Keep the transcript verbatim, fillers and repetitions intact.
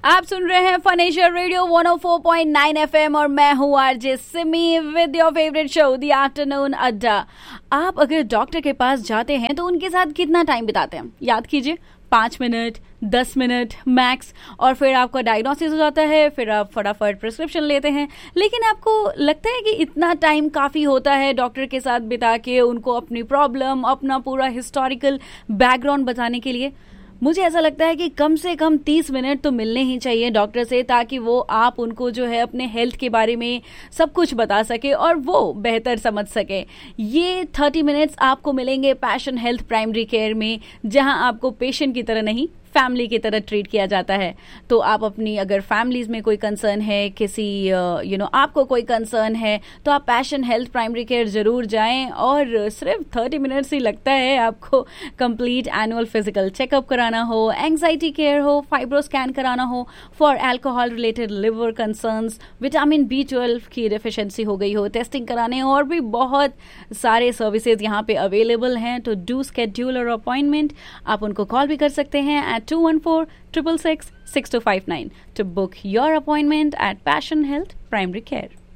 आप सुन रहे हैं fun Asia radio one O four point nine FM और मैं हूँ RJ Simi with your favourite show the afternoon अड्डा। आप अगर डॉक्टर के पास जाते हैं तो उनके साथ कितना टाइम बिताते हैं? याद कीजिए, पाँच मिनट, दस मिनट मैक्स, और फिर आपका डायग्नोसिस हो जाता है, फिर आप फटाफट प्रिस्क्रिप्शन लेते हैं। लेकिन आपको लगता है कि इतना टाइम काफ़ी होता है डॉक्टर के साथ बिता के उनको अपनी प्रॉब्लम, अपना पूरा हिस्टोरिकल बैकग्राउंड बताने के लिए? मुझे ऐसा लगता है कि कम से कम तीस मिनट तो मिलने ही चाहिए डॉक्टर से, ताकि वो आप उनको जो है अपने हेल्थ के बारे में सब कुछ बता सके और वो बेहतर समझ सके। ये तीस मिनट्स आपको मिलेंगे पैशन हेल्थ प्राइमरी केयर में, जहां आपको पेशेंट की तरह नहीं, फैमिली की तरह ट्रीट किया जाता है। तो आप अपनी अगर फैमिलीज में कोई कंसर्न है, किसी यू नो आपको कोई कंसर्न है, तो आप पैशन हेल्थ प्राइमरी केयर जरूर जाएं। और सिर्फ तीस मिनट्स ही लगता है आपको कंप्लीट एनुअल फिजिकल चेकअप कराना हो, एंग्जाइटी केयर हो, फाइब्रो स्कैन कराना हो, for alcohol related liver concerns, vitamin B twelve की डेफिशिएंसी हो गई हो, टेस्टिंग कराने, और भी बहुत सारे सर्विसेज यहाँ पे अवेलेबल हैं। तो डू स्केड्यूल और अपॉइंटमेंट। आप उनको कॉल भी कर सकते हैं at two one four, six six six, six two five nine to book your appointment at Passion Health Primary Care.